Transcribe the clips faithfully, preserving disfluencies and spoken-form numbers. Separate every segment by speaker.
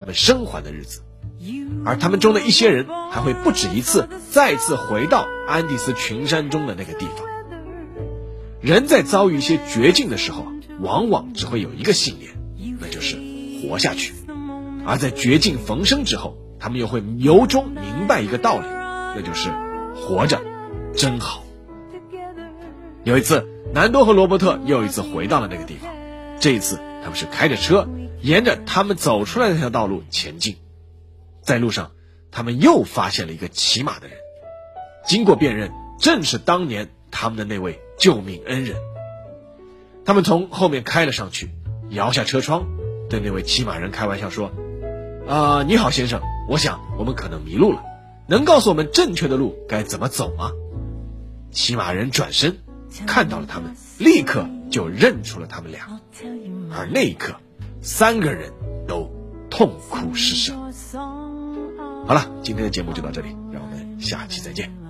Speaker 1: 们生还的日子。而他们中的一些人还会不止一次再次回到安第斯群山中的那个地方。人在遭遇一些绝境的时候，往往只会有一个信念，那就是活下去。而在绝境逢生之后，他们又会由衷明白一个道理，那就是活着真好。有一次，南多和罗伯特又一次回到了那个地方，这一次他们是开着车沿着他们走出来的那条道路前进。在路上，他们又发现了一个骑马的人，经过辨认，正是当年他们的那位救命恩人。他们从后面开了上去，摇下车窗，对那位骑马人开玩笑说：啊、呃，你好先生，我想我们可能迷路了，能告诉我们正确的路该怎么走吗？骑马人转身看到了他们，立刻就认出了他们俩，而那一刻，三个人都痛哭失声。好了，今天的节目就到这里，让我们下期再见。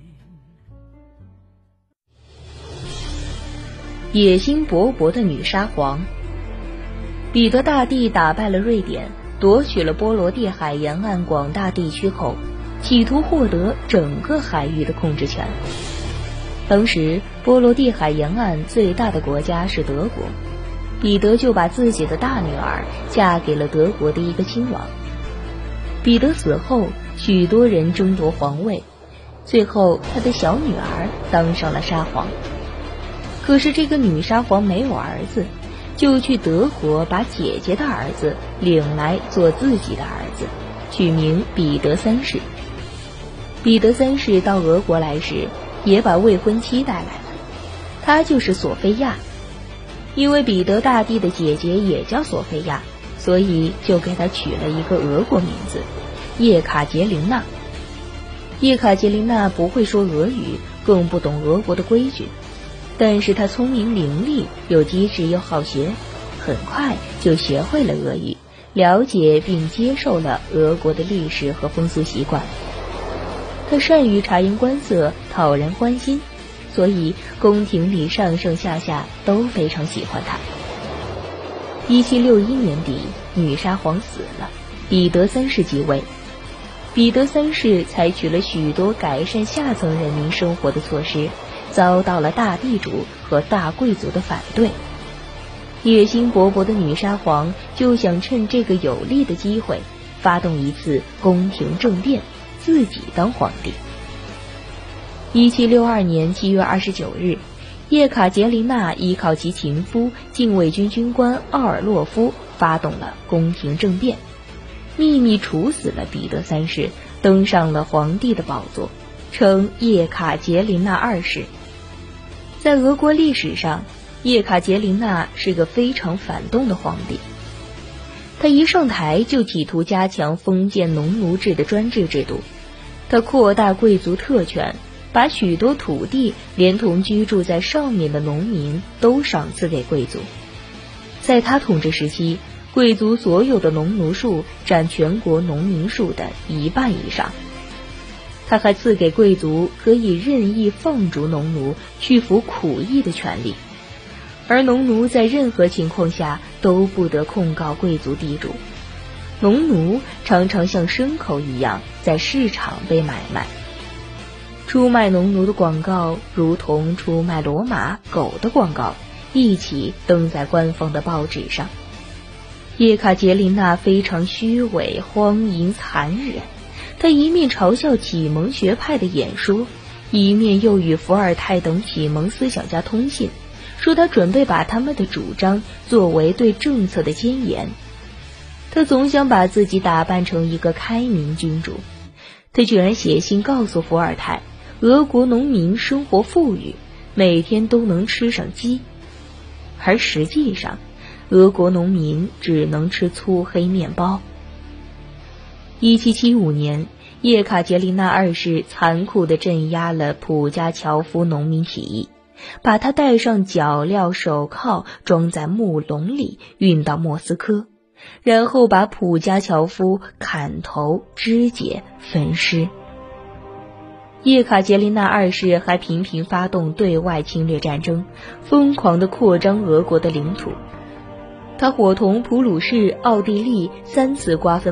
Speaker 2: 野心勃勃的女沙皇。彼得大帝打败了瑞典，夺取了波罗的海沿岸广大地区后，企图获得整个海域的控制权。当时波罗的海沿岸最大的国家是德国，彼得就把自己的大女儿嫁给了德国的一个亲王。彼得死后，许多人争夺皇位，最后他的小女儿当上了沙皇。可是这个女沙皇没有儿子，就去德国把姐姐的儿子领来做自己的儿子，取名彼得三世。彼得三世到俄国来时，也把未婚妻带来了，她就是索菲亚。因为彼得大帝的姐姐也叫索菲亚，所以就给她取了一个俄国名字叶卡捷琳娜。叶卡捷琳娜不会说俄语，更不懂俄国的规矩，但是她聪明伶俐，又机智又好学，很快就学会了俄语，了解并接受了俄国的历史和风俗习惯。她善于察言观色，讨人欢心，所以宫廷里上上下下都非常喜欢她。一七六一年底，女沙皇死了，彼得三世即位。彼得三世采取了许多改善下层人民生活的措施，遭到了大地主和大贵族的反对。野心勃勃的女沙皇就想趁这个有利的机会，发动一次宫廷政变，自己当皇帝。一七六二年七月二十九日，叶卡捷琳娜依靠其情夫禁卫军军官奥尔洛夫发动了宫廷政变，秘密处死了彼得三世，登上了皇帝的宝座，称叶卡捷琳娜二世。在俄国历史上，叶卡捷琳娜是个非常反动的皇帝。他一上台就企图加强封建农奴制的专制制度，他扩大贵族特权，把许多土地连同居住在上面的农民都赏赐给贵族。在他统治时期，贵族所有的农奴数占全国农民数的一半以上。他还赐给贵族可以任意放逐农奴去服苦役的权利，而农奴在任何情况下都不得控告贵族地主。农奴常常像牲口一样在市场被买卖。出卖农奴的广告如同出卖骡马、狗的广告，一起登在官方的报纸上。叶卡捷琳娜非常虚伪、荒淫、残忍，她一面嘲笑启蒙学派的演说，一面又与伏尔泰等启蒙思想家通信，说他准备把他们的主张作为对政策的谏言。他总想把自己打扮成一个开明君主，他居然写信告诉伏尔泰，俄国农民生活富裕，每天都能吃上鸡，而实际上俄国农民只能吃粗黑面包。一七七五年，叶卡捷琳娜二世残酷地镇压了普加乔夫农民起义，把他戴上脚镣手铐，装在木笼里运到莫斯科，然后把普加乔夫砍头、肢解、焚尸。叶卡捷琳娜二世还频频发动对外侵略战争，疯狂地扩张俄国的领土。他伙同普鲁士、奥地利三次瓜分